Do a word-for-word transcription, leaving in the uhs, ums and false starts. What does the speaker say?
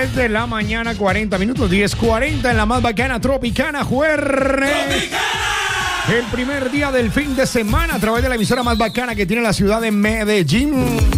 diez de la mañana, cuarenta minutos, diez cuarenta en la más bacana Tropicana Jueves. El primer día del fin de semana a través de la emisora más bacana que tiene la ciudad de Medellín.